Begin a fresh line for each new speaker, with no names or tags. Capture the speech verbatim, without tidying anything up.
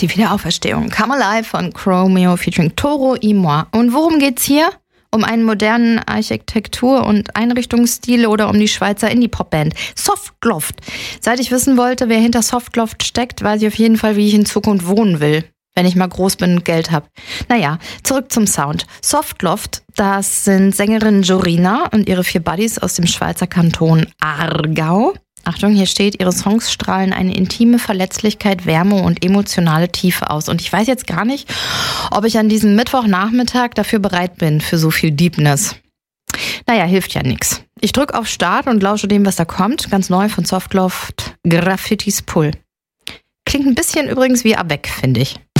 Die Wiederauferstehung. Come Alive von Chromeo featuring Toro y Moi. Und worum geht's hier? Um einen modernen Architektur- und Einrichtungsstil oder um die Schweizer Indie-Pop-Band Softloft. Seit ich wissen wollte, wer hinter Softloft steckt, weiß ich auf jeden Fall, wie ich in Zukunft wohnen will, wenn ich mal groß bin und Geld habe. Naja, zurück zum Sound. Softloft, das sind Sängerin Jorina und ihre vier Buddies aus dem Schweizer Kanton Aargau. Achtung, hier steht, ihre Songs strahlen eine intime Verletzlichkeit, Wärme und emotionale Tiefe aus. Und ich weiß jetzt gar nicht, ob ich an diesem Mittwochnachmittag dafür bereit bin, für so viel Deepness. Naja, hilft ja nix. Ich drück auf Start und lausche dem, was da kommt. Ganz neu von Softloft, Graffitis Pull. Klingt ein bisschen übrigens wie Avec, finde ich.